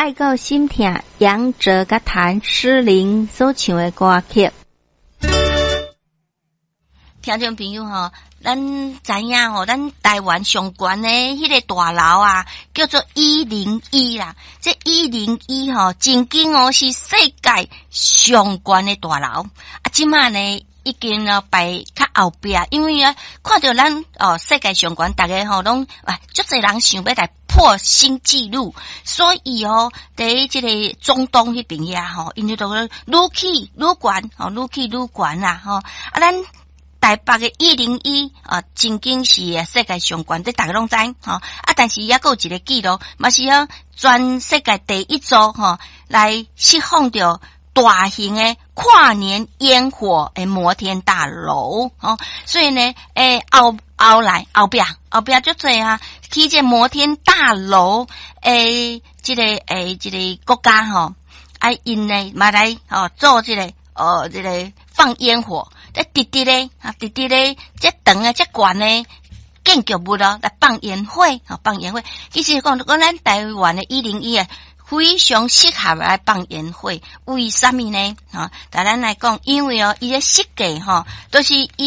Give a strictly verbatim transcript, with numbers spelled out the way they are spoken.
爱到心痛，杨哲甲谭诗玲所唱的歌曲。 听众朋友吼，咱知影吼，咱台湾上悬的迄个大楼啊，叫做一零一啦。这一零一吼，真经哦是世界上悬的大楼。啊，即马呢已经呢排较后壁，因为啊看到咱哦世界上悬，大家吼拢哇，足侪人想要来破新纪录，所以哦，伫即个中东迄边呀吼，因为都愈起愈悬，吼愈起愈悬啦吼。啊，咱台北嘅一零一啊，真经是世界上悬，这大家拢知吼。啊，但是也有一个记录，嘛是啊全世界第一组吼来释放着大型的跨年烟火的摩天大楼哦。所以呢，诶后后来后壁后壁足多啊，去这摩天大楼诶，这个诶这个国家吼，啊因呢嘛来哦做这个呃这个放烟火。这直直咧，啊，直直咧，这长啊，这悬咧，建筑物咯，来放烟火，啊，放烟火。其实讲，讲咱台湾的一零一啊，非常适合来放烟火。为什么呢？啊，但咱来讲，因为哦，伊个设计吼，都是以